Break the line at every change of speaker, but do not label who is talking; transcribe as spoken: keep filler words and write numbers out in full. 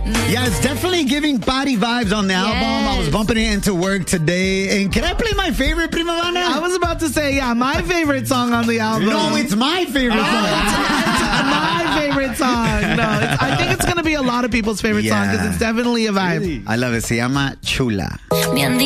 Yeah, it's definitely giving party vibes on the
Yes.
album. I was bumping it into work today. And can I play my favorite, Primavana?
I was about to say, yeah, my favorite song on the album.
No, it's my favorite
Oh,
song.
it's, it's my favorite song. No, it's, I think it's going to be a lot of people's favorite song
Yeah.
because it's definitely a vibe.
I love it. Se llama Chula.